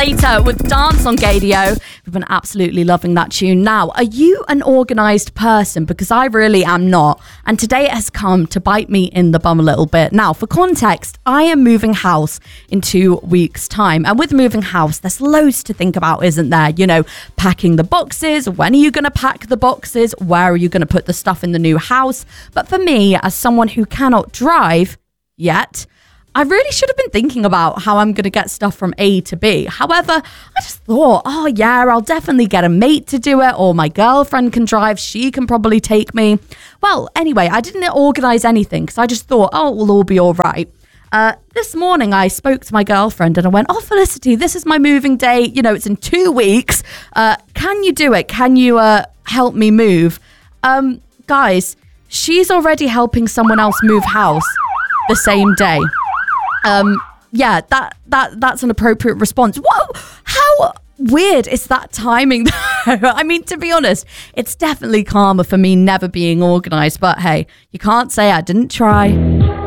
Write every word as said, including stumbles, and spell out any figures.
Later with Dance on Gadio. We've been absolutely loving that tune. Now, are you an organised person? Because I really am not. And today it has come to bite me in the bum a little bit. Now, for context, I am moving house in two weeks' time. And with moving house, there's loads to think about, isn't there? You know, packing the boxes. When are you going to pack the boxes? Where are you going to put the stuff in the new house? But for me, as someone who cannot drive yet, I really should have been thinking about how I'm going to get stuff from A to B. However, I just thought, oh yeah, I'll definitely get a mate to do it, or my girlfriend can drive. She can probably take me. Well, anyway, I didn't organise anything because I just thought, oh, it will all be all right. Uh, this morning, I spoke to my girlfriend and I went, oh, Felicity, this is my moving day. You know, it's in two weeks. Uh, can you do it? Can you uh, help me move? Um, guys, she's already helping someone else move house the same day. Um, yeah, that, that, that's an appropriate response. Whoa, how weird is that timing though? I mean, to be honest, it's definitely karma for me never being organised, but hey, you can't say I didn't try.